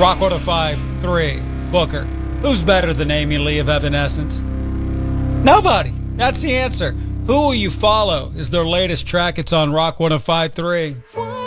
Rock 105.3. Booker. Who's better than Amy Lee of Evanescence? Nobody. That's the answer. Who will you follow is their latest track. It's on Rock 105.3.